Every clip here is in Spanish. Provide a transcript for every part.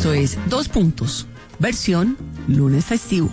Esto es Dos Puntos, versión lunes festivo.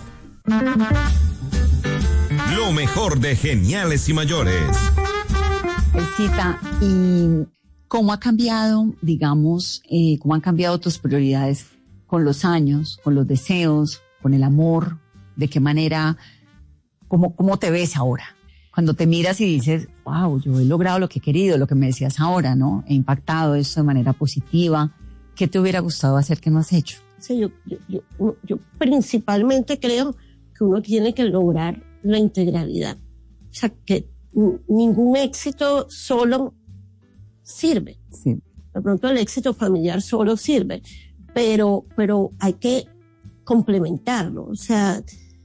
Lo mejor de Geniales y Mayores. Elcita, ¿y cómo ha cambiado, digamos, cómo han cambiado tus prioridades con los años, con los deseos, con el amor? ¿De qué manera, cómo te ves ahora? Cuando te miras y dices, wow, yo he logrado lo que he querido, lo que me decías ahora, ¿no? He impactado eso de manera positiva. ¿Qué te hubiera gustado hacer que no has hecho? Sí, yo principalmente creo que uno tiene que lograr la integralidad. O sea, que ningún éxito solo sirve. Sí. De pronto el éxito familiar solo sirve, pero hay que complementarlo. O sea,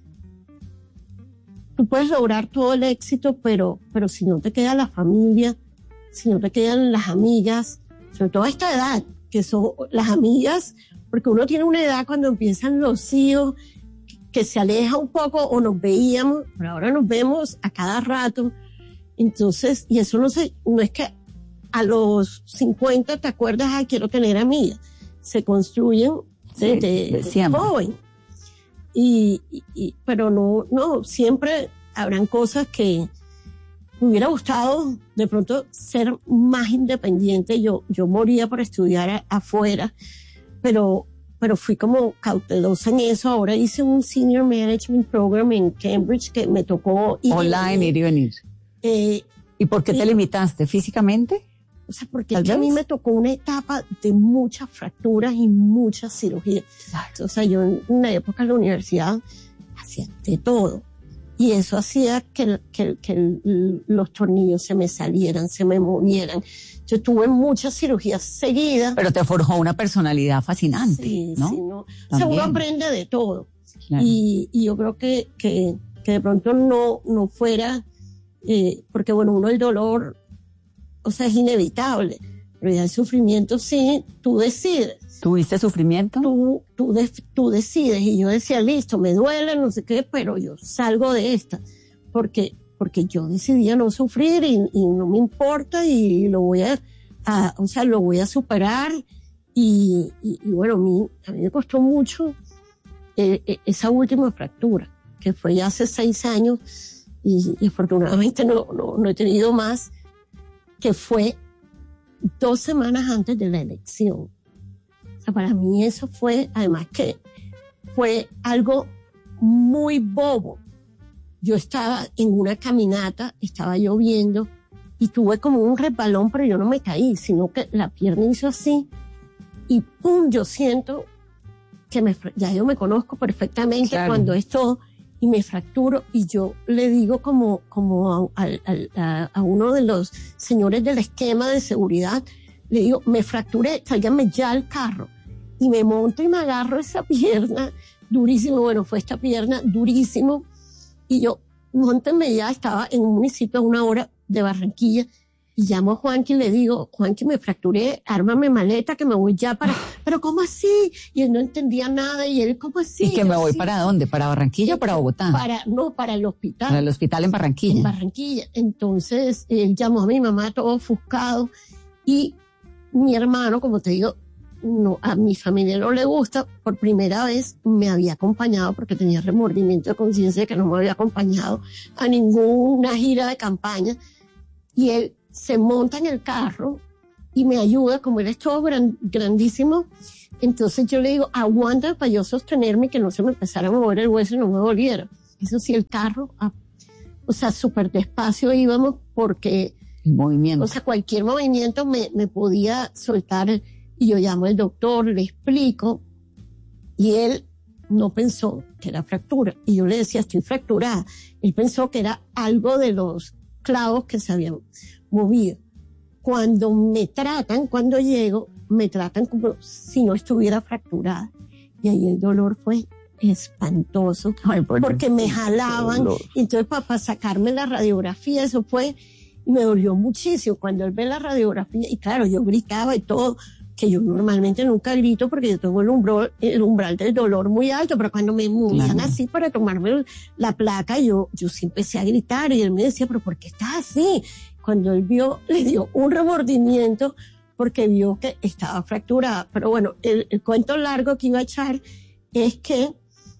tú puedes lograr todo el éxito, pero si no te queda la familia, si no te quedan las amigas, sobre todo a esta edad, que son las amigas, porque uno tiene una edad cuando empiezan los hijos, que se aleja un poco, o nos veíamos, pero ahora nos vemos a cada rato. Entonces, y eso no es que a los 50 te acuerdas, ay, quiero tener amigas. Se construyen desde joven. Pero no, siempre habrán cosas que me hubiera gustado de pronto ser más independiente. Yo moría por estudiar afuera, pero fui como cautelosa en eso. Ahora hice un Senior Management Program en Cambridge que me tocó ir online, ir y venir. ¿Y por qué te limitaste? ¿Físicamente? O sea, porque a mí me tocó una etapa de muchas fracturas y muchas cirugías. Claro. O sea, yo en una época en la universidad hacía de todo. Y eso hacía que los tornillos se me salieran, se me movieran. Yo tuve muchas cirugías seguidas. Pero te forjó una personalidad fascinante, sí, ¿no? Sí, ¿no? O sea, uno aprende de todo. Claro. Y yo creo que de pronto no fuera, porque bueno, uno el dolor, o sea, es inevitable. Pero ya el sufrimiento sí, tú decides. ¿Tuviste sufrimiento? Tú decides. Y yo decía, listo, me duele, no sé qué, pero yo salgo de esta. Porque yo decidí no sufrir y no me importa y lo voy lo voy a superar. Y bueno, a mí me costó mucho esa última fractura, que fue ya hace 6 años y afortunadamente no he tenido más, que fue 2 semanas antes de la elección. O sea, para mí eso fue, además que fue algo muy bobo. Yo estaba en una caminata, estaba lloviendo y tuve como un resbalón, pero yo no me caí, sino que la pierna hizo así y ¡pum! Yo siento que ya yo me conozco perfectamente, claro, cuando esto, y me fracturo y yo le digo como a uno de los señores del esquema de seguridad, le digo, me fracturé, tráiganme ya al carro. Y me monto y me agarro esa pierna durísimo. Bueno, fue esta pierna durísimo. Y yo, móntenme ya, estaba en un municipio a 1 hora de Barranquilla. Y llamo a Juanqui y le digo, Juanqui, me fracturé, ármame maleta que me voy ya para... ¿Pero cómo así? Y él no entendía nada. Y él, ¿cómo así? ¿Y que me voy para dónde? ¿Para Barranquilla o para Bogotá? Para el hospital. Para el hospital en Barranquilla. En Barranquilla. Entonces, él llamó a mi mamá todo ofuscado. Y mi hermano, como te digo, no, a mi familia no le gusta. Por primera vez me había acompañado porque tenía remordimiento de conciencia de que no me había acompañado a ninguna gira de campaña. Y él se monta en el carro y me ayuda, como él es todo grandísimo. Entonces yo le digo, aguanta para yo sostenerme y que no se me empezara a mover el hueso y no me doliera. Eso sí, el carro, o sea, súper despacio íbamos porque... El movimiento. O sea, cualquier movimiento me podía soltar. Y yo llamo al doctor, le explico, y él no pensó que era fractura. Y yo le decía, estoy fracturada. Él pensó que era algo de los clavos que se habían movido. Cuando llego, me tratan como si no estuviera fracturada. Y ahí el dolor fue espantoso. Ay, porque me jalaban. Y entonces para sacarme la radiografía, eso fue, y me dolió muchísimo. Cuando él ve la radiografía, y claro, yo gritaba y todo, que yo normalmente nunca grito porque yo tengo el umbral del dolor muy alto, pero cuando me movían así para tomarme la placa, yo sí empecé a gritar y él me decía, pero ¿por qué estás así? Cuando él vio, le dio un remordimiento porque vio que estaba fracturada. Pero bueno, el cuento largo que iba a echar es que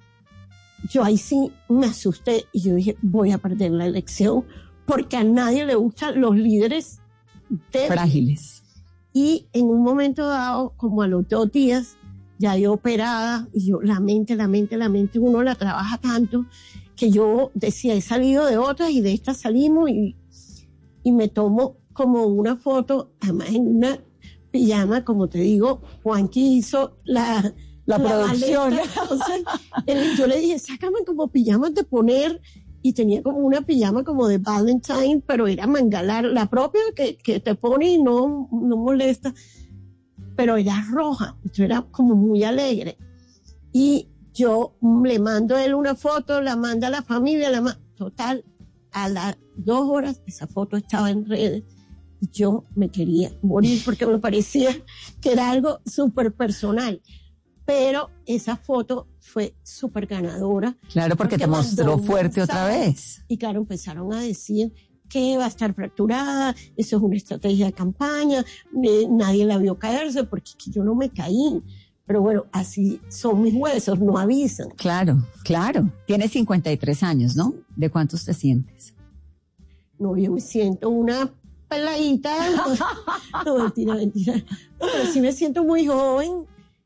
yo ahí sí me asusté y yo dije, voy a perder la elección, porque a nadie le gustan los líderes frágiles. Y en un momento dado, como a los 2 días, ya yo operada, y yo, la mente, uno la trabaja tanto, que yo decía, he salido de otras y de estas salimos, y me tomo como una foto, además en una pijama, como te digo, Juanqui hizo la producción. Entonces, yo le dije, sácame como pijamas de poner, y tenía como una pijama como de Valentine, pero era mangalar, la propia que te pone y no molesta, pero era roja, entonces era como muy alegre. Y yo le mando a él una foto, la manda a la familia, total, a las 2 horas esa foto estaba en redes. Y yo me quería morir porque me parecía que era algo súper personal. Pero esa foto fue súper ganadora. Claro, porque te mostró fuerte otra vez. Y claro, empezaron a decir que va a estar fracturada, eso es una estrategia de campaña, nadie la vio caerse, porque yo no me caí. Pero bueno, así son mis huesos, no avisan. Claro. Tienes 53 años, ¿no? ¿De cuántos te sientes? No, yo me siento una peladita. No, mentira. No, pero sí me siento muy joven.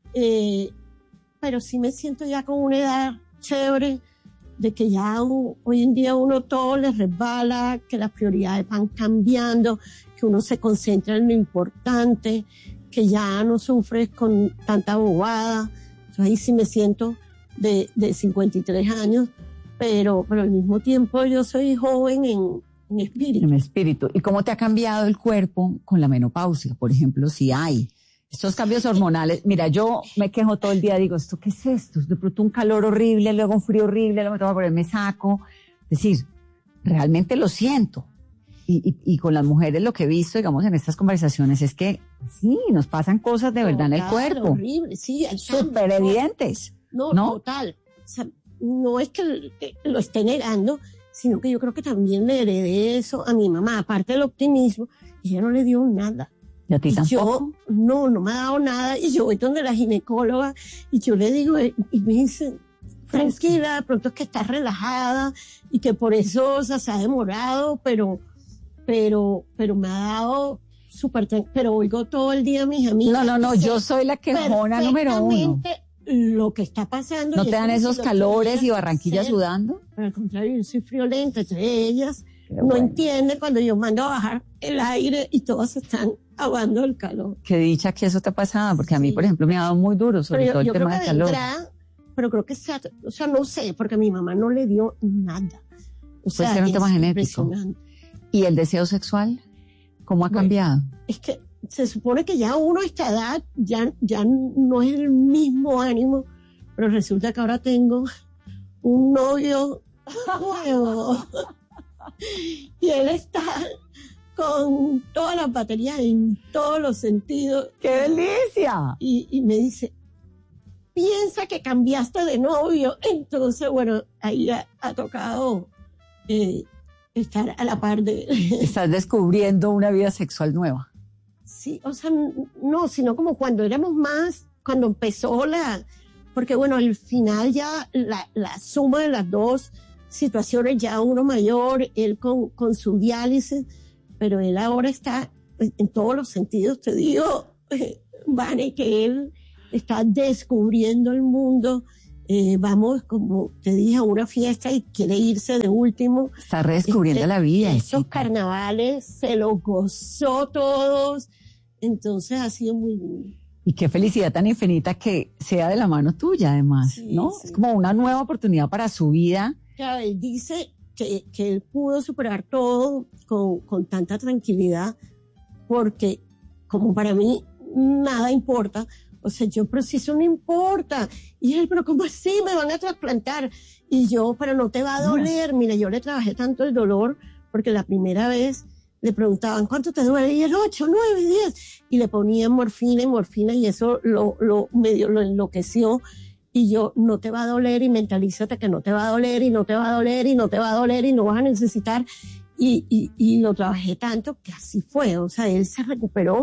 Pero sí me siento ya con una edad chévere, de que ya hoy en día uno todo le resbala, que las prioridades van cambiando, que uno se concentra en lo importante, que ya no sufres con tanta bobada. Entonces ahí sí me siento de 53 años, pero al mismo tiempo yo soy joven en espíritu. En espíritu. ¿Y cómo te ha cambiado el cuerpo con la menopausia? Por ejemplo, si hay estos cambios hormonales. Mira, yo me quejo todo el día, digo, ¿esto qué es esto? De pronto un calor horrible, luego un frío horrible, luego me tengo que ponerme saco. Es decir, realmente lo siento. Y con las mujeres lo que he visto, digamos, en estas conversaciones es que sí, nos pasan cosas de verdad en el cuerpo. Horrible, sí. Súper evidentes. No, total. O sea, no es que lo esté negando, sino que yo creo que también le heredé eso a mi mamá. Aparte del optimismo, ella no le dio nada. ¿Y a ti tampoco? Yo, no me ha dado nada. Y yo voy donde la ginecóloga y yo le digo, y me dice, tranquila, de pronto es que estás relajada y que por eso, o sea, se ha demorado, pero me ha dado súper, pero oigo todo el día a mis amigas. No, yo soy la quejona número 1. Lo que está pasando. ¿No te dan esos calores y Barranquilla sudando? Al contrario, yo soy friolenta, entre ellas. No entiende cuando yo mando a bajar el aire y todos están aguando el calor. Qué dicha que eso te ha pasado, porque a mí, por ejemplo, me ha dado muy duro, sobre todo el tema del calor. Pero creo que o sea, no sé, porque a mi mamá no le dio nada. Puede ser un tema genético. ¿Y el deseo sexual? ¿Cómo ha cambiado? Es que se supone que ya uno a esta edad ya no es el mismo ánimo, pero resulta que ahora tengo un novio nuevo y él está con todas las baterías en todos los sentidos. ¡Qué delicia! Y me dice, piensa que cambiaste de novio. Entonces, bueno, ahí ha tocado estar a la par de... Estás descubriendo una vida sexual nueva. Sí, o sea, no, sino como cuando éramos más, cuando empezó porque bueno, al final ya la suma de las dos situaciones, ya uno mayor, él con su diálisis, pero él ahora está en todos los sentidos, te digo, Vane, que él está descubriendo el mundo. Vamos, como te dije, a una fiesta y quiere irse de último. Está redescubriendo la vida. Estos carnavales se los gozó todos, entonces ha sido muy lindo. Y qué felicidad tan infinita que sea de la mano tuya, además, sí, ¿no? Sí. Es como una nueva oportunidad para su vida. Claro, él dice que él pudo superar todo con tanta tranquilidad, porque como para mí nada importa. O sea, pero si eso no importa. Y él, pero ¿cómo así? Me van a trasplantar. Y yo, pero no te va a doler. Mira, yo le trabajé tanto el dolor, porque la primera vez le preguntaban, ¿cuánto te duele? Y él, 8, 9, 10. Y le ponían morfina, y eso medio lo enloqueció. Y yo, no te va a doler, y mentalízate que no te va a doler, y no te va a doler, y no te va a doler, y no vas a necesitar. Y lo trabajé tanto que así fue. O sea, él se recuperó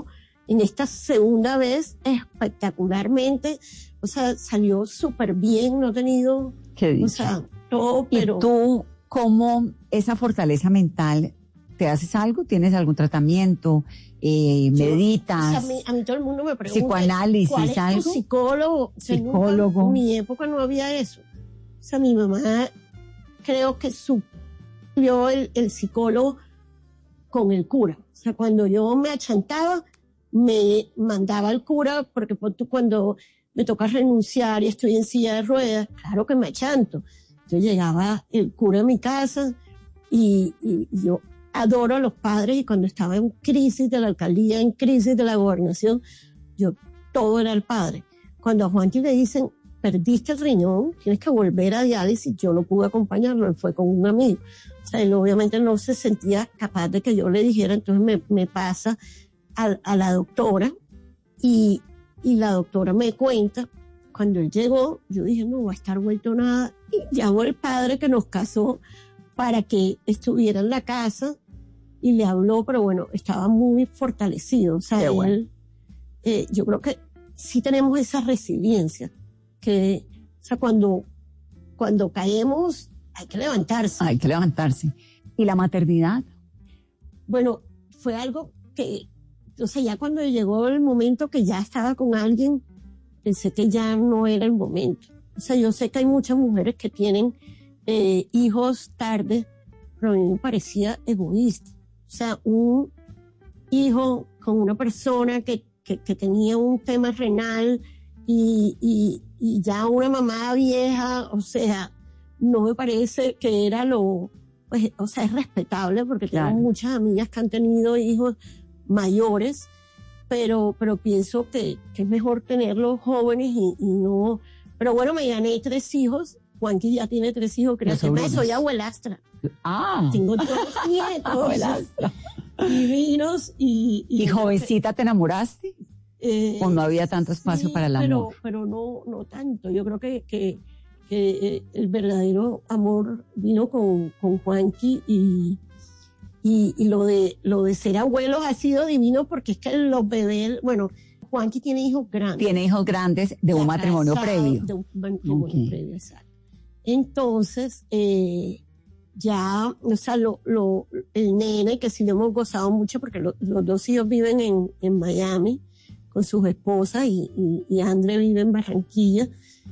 En esta segunda vez, espectacularmente, o sea, salió súper bien, no he tenido, Qué dicha. o sea, todo, pero... ¿Y tú, cómo esa fortaleza mental, te haces algo? ¿Tienes algún tratamiento? ¿Meditas? O sea, a mí todo el mundo me pregunta, ¿Psicoanálisis, ¿cuál es algo? tu psicólogo? O sea, Psicólogo. en mi época no había eso. O sea, mi mamá creo que suplió el psicólogo con el cura. O sea, cuando yo me achantaba, me mandaba al cura, porque cuando me toca renunciar y estoy en silla de ruedas, claro que me achanto. Entonces llegaba el cura a mi casa y yo adoro a los padres, y cuando estaba en crisis de la alcaldía, en crisis de la gobernación, todo era el padre. Cuando a Juanqui le dicen, perdiste el riñón, tienes que volver a diálisis, yo no pude acompañarlo, él fue con un amigo. O sea, él obviamente no se sentía capaz de que yo le dijera, entonces me pasa a la doctora, y la doctora me cuenta, cuando él llegó, yo dije, no va a estar vuelto nada, y llamó el padre que nos casó para que estuviera en la casa, y le habló, pero bueno, estaba muy fortalecido. O sea, bueno. Yo creo que sí tenemos esa resiliencia, que, o sea, cuando caemos, hay que levantarse. Hay que levantarse. ¿Y la maternidad? Bueno, fue algo que, o sea, ya cuando llegó el momento que ya estaba con alguien, pensé que ya no era el momento. O sea, yo sé que hay muchas mujeres que tienen hijos tarde, pero a mí me parecía egoísta. O sea, un hijo con una persona que tenía un tema renal y ya una mamá vieja, o sea, no me parece que era pues, o sea, es respetable, porque Claro. tengo muchas amigas que han tenido hijos mayores, pero pienso que es mejor tenerlos jóvenes y no. Pero bueno, me gané 3 hijos. Juanqui ya tiene 3 hijos, creo que no, soy abuelastra. Tengo 2 nietos Abuelastra. divinos ¿Y jovencita te enamoraste? ¿O no había tanto espacio sí, para el amor? pero no tanto. Yo creo que el verdadero amor vino con Juanqui, y lo de ser abuelos ha sido divino, porque es que los bebés, bueno, Juanqui tiene hijos grandes. Tiene hijos grandes de un matrimonio previo. De un matrimonio previo, exacto. Entonces, ya, o sea, el nene, que sí lo hemos gozado mucho, porque los 2 hijos viven en Miami con sus esposas, y André vive en Barranquilla,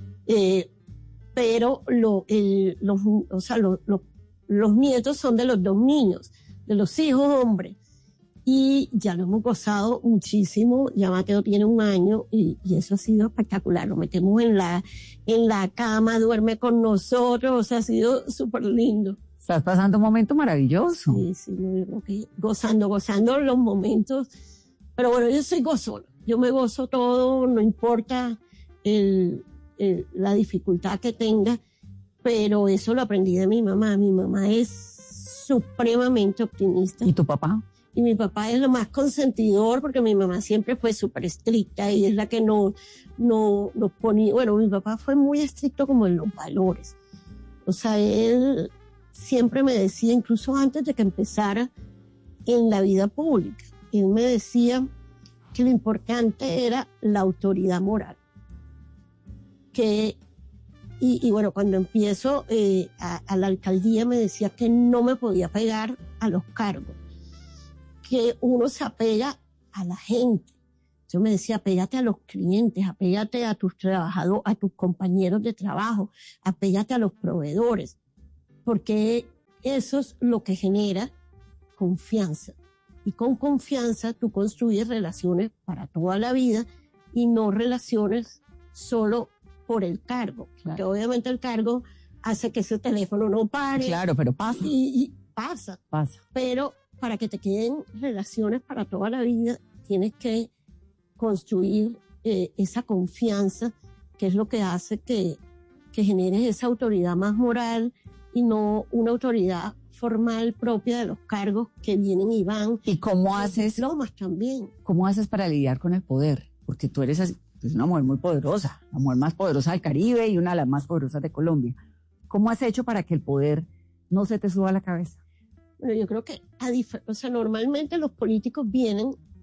pero los nietos son de los 2 niños, de los hijos hombres, y ya lo hemos gozado muchísimo. Ya Mateo tiene 1 año, y eso ha sido espectacular. Lo metemos en la cama, duerme con nosotros, o sea, ha sido súper lindo. Estás pasando un momento maravilloso. Sí, no, yo creo que gozando los momentos. Pero bueno, yo soy gozona. Yo me gozo todo, no importa la dificultad que tenga, pero eso lo aprendí de mi mamá. Mi mamá es supremamente optimista. ¿Y tu papá? Y mi papá es lo más consentidor, porque mi mamá siempre fue súper estricta, y es la que nos ponía. Bueno, mi papá fue muy estricto como en los valores. O sea, él siempre me decía, incluso antes de que empezara en la vida pública, él me decía que lo importante era la autoridad moral. Y bueno, cuando empiezo a la alcaldía, me decía que no me podía pegar a los cargos, que uno se apega a la gente. Yo me decía, apégate a los clientes, apégate a tus trabajadores, a tus compañeros de trabajo, apégate a los proveedores, porque eso es lo que genera confianza. Y con confianza tú construyes relaciones para toda la vida, y no relaciones solo por el cargo. Claro. Que obviamente el cargo hace que ese teléfono no pare. Claro, pero pasa. Y pasa. Pero para que te queden relaciones para toda la vida, tienes que construir esa confianza, que es lo que hace que generes esa autoridad más moral, y no una autoridad formal propia de los cargos que vienen y van. ¿Y cómo haces? Diplomas también. ¿Cómo haces para lidiar con el poder? Porque tú eres una mujer muy poderosa, la mujer más poderosa del Caribe y una de las más poderosas de Colombia. ¿Cómo has hecho para que el poder no se te suba a la cabeza? Bueno, yo creo que, o sea, normalmente los políticos vienen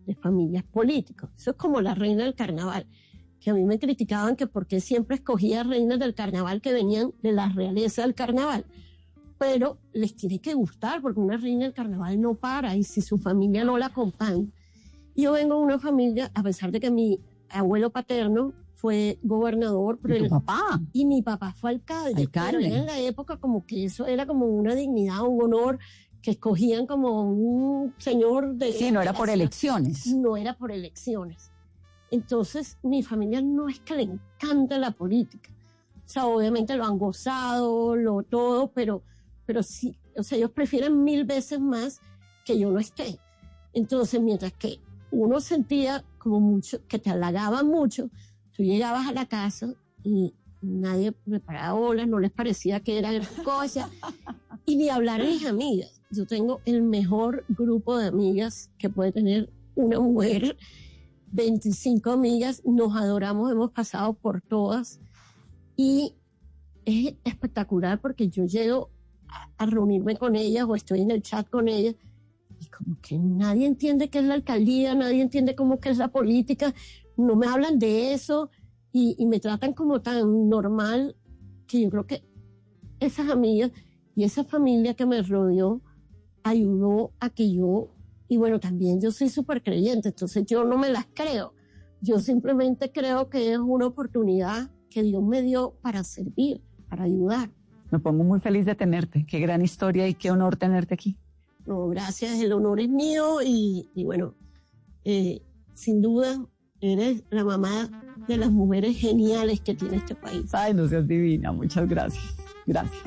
de familias políticas. Eso es como la reina del carnaval, que a mí me criticaban que por qué siempre escogía reinas del carnaval que venían de la realeza del carnaval. Pero les tiene que gustar, porque una reina del carnaval no para, y si su familia no la acompaña. Yo vengo de una familia, a pesar de que mi abuelo paterno fue gobernador, pero ¿Y tu papá? Y mi papá fue alcalde. Pero era en la época como que eso era como una dignidad, un honor, que escogían como un señor de... Sí, no era por elecciones. No era por elecciones. Entonces, mi familia no es que le encanta la política. O sea, obviamente lo han gozado, todo, pero sí, o sea, ellos prefieren 1000 veces más que yo no esté. Entonces, mientras que uno sentía como mucho, que te halagaban mucho, tú llegabas a la casa y nadie me paraba bolas, no les parecía que era gran cosa. Y ni hablar a mis amigas. Yo tengo el mejor grupo de amigas que puede tener una mujer, 25 amigas, nos adoramos, hemos pasado por todas. Y es espectacular porque yo llego a reunirme con ellas o estoy en el chat con ellas y como que nadie entiende qué es la alcaldía, nadie entiende cómo que es la política, no me hablan de eso y me tratan como tan normal que yo creo que esas amigas y esa familia que me rodeó ayudó a que yo, y bueno, también yo soy súper creyente, entonces yo no me las creo, yo simplemente creo que es una oportunidad que Dios me dio para servir, para ayudar. Me pongo muy feliz de tenerte. Qué gran historia y qué honor tenerte aquí. No, gracias, el honor es mío y bueno, sin duda eres la mamá de las mujeres geniales que tiene este país. Ay, no seas divina, muchas gracias. Gracias.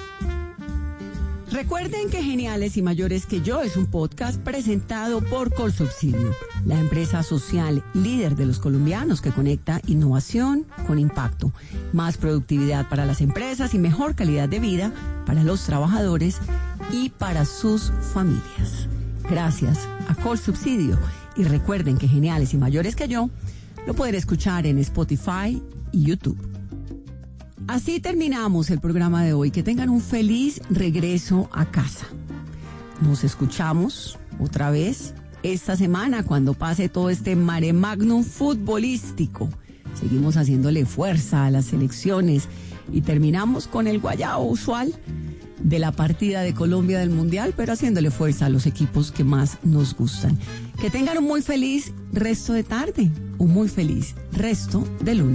Recuerden que Geniales y Mayores que Yo es un podcast presentado por Colsubsidio, la empresa social líder de los colombianos que conecta innovación con impacto, más productividad para las empresas y mejor calidad de vida para los trabajadores y para sus familias. Gracias a Colsubsidio y recuerden que Geniales y Mayores que Yo lo pueden escuchar en Spotify y YouTube. Así terminamos el programa de hoy. Que tengan un feliz regreso a casa. Nos escuchamos otra vez esta semana cuando pase todo este mare magnum futbolístico. Seguimos haciéndole fuerza a las elecciones y terminamos con el guayao usual de la partida de Colombia del Mundial, pero haciéndole fuerza a los equipos que más nos gustan. Que tengan un muy feliz resto de tarde, un muy feliz resto de lunes.